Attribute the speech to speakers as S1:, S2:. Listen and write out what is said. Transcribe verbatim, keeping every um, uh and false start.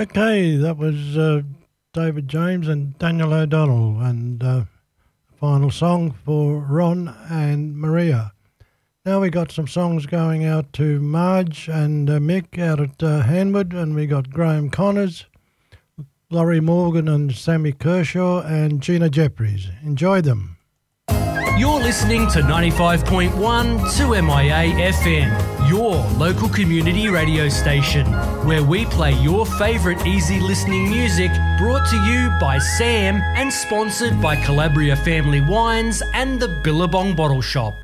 S1: Okay, that was uh, David James and Daniel O'Donnell, and uh, final song for Ron and Maria. Now we got some songs going out to Marge and uh, Mick out at uh, Hanwood, and we got Graham Connors, Laurie Morgan and Sammy Kershaw, and Gina Jeffries. Enjoy them.
S2: You're listening to ninety-five point one two M I A F M, your local community radio station, where we play your favourite easy listening music, brought to you by Sam and sponsored by Calabria Family Wines and the Billabong Bottle Shop.